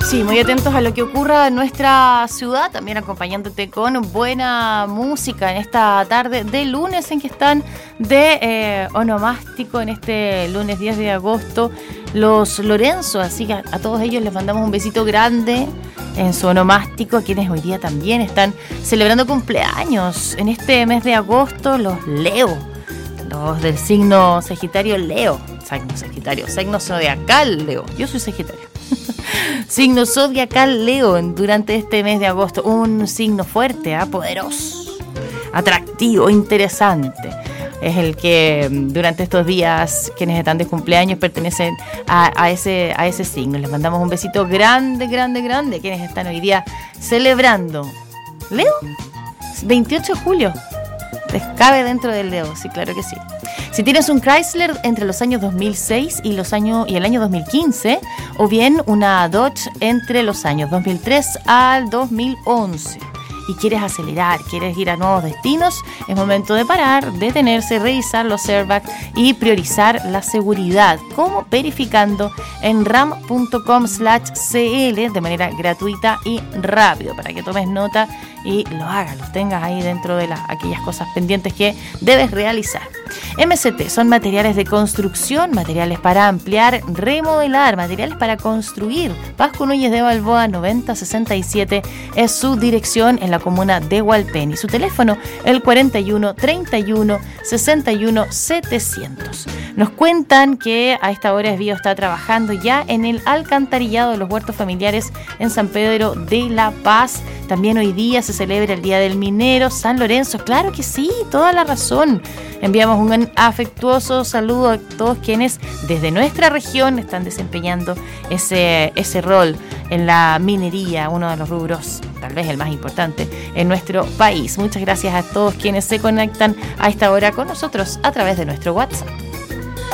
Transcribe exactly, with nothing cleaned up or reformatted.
Sí, muy atentos a lo que ocurra en nuestra ciudad, también acompañándote con buena música en esta tarde de lunes en que están de eh, onomástico en este lunes diez de agosto los Lorenzo, así que a, a todos ellos les mandamos un besito grande en su onomástico, a quienes hoy día también están celebrando cumpleaños en este mes de agosto, los Leo, los del signo Sagitario Leo, signo Sagitario, signo zodiacal Leo, yo soy Sagitario. Signo zodiacal Leo durante este mes de agosto, un signo fuerte, ¿eh? Poderoso, atractivo, interesante. Es el que durante estos días quienes están de cumpleaños pertenecen a, a, ese, a ese signo. Les mandamos un besito grande, grande, grande a quienes están hoy día celebrando. ¿Leo? veintiocho de julio. Cabe dentro del Leo, sí, claro que sí. Si tienes un Chrysler entre los años dos mil seis y, los años, y el año dos mil quince, o bien una Dodge entre los años dos mil tres al dos mil once, y quieres acelerar, quieres ir a nuevos destinos, es momento de parar, detenerse, revisar los airbags y priorizar la seguridad. ¿Cómo? Verificando en ram punto com slash cl de manera gratuita y rápido, para que tomes nota y lo hagas, los tengas ahí dentro de las, aquellas cosas pendientes que debes realizar. M C T son materiales de construcción, materiales para ampliar, remodelar, materiales para construir. Pascu Núñez de Balboa noventa sesenta y siete es su dirección en la comuna de Hualpén y su teléfono el cuarenta y uno treinta y uno sesenta y uno setecientos. Nos cuentan que a esta hora Esbío está trabajando ya en el alcantarillado de los huertos familiares en San Pedro de la Paz. También hoy día se celebra el Día del Minero, San Lorenzo. Claro que sí, toda la razón. Enviamos un afectuoso saludo a todos quienes desde nuestra región están desempeñando ese, ese rol en la minería, uno de los rubros, tal vez el más importante en nuestro país. Muchas gracias a todos quienes se conectan a esta hora con nosotros a través de nuestro WhatsApp.